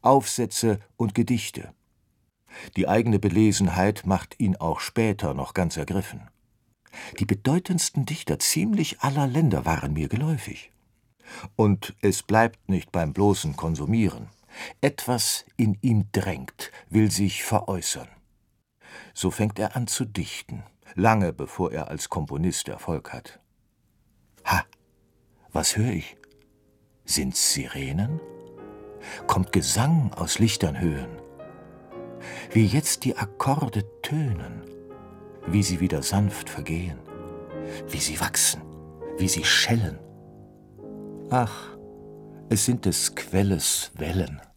Aufsätze und Gedichte. Die eigene Belesenheit macht ihn auch später noch ganz ergriffen. Die bedeutendsten Dichter ziemlich aller Länder waren mir geläufig. Und es bleibt nicht beim bloßen Konsumieren. Etwas in ihm drängt, will sich veräußern. So fängt er an zu dichten, lange bevor er als Komponist Erfolg hat. Ha, was höre ich? Sind's Sirenen? Kommt Gesang aus lichtern Höhen? Wie jetzt die Akkorde tönen, wie sie wieder sanft vergehen, wie sie wachsen, wie sie schellen. Ach, es sind des Quelles Wellen.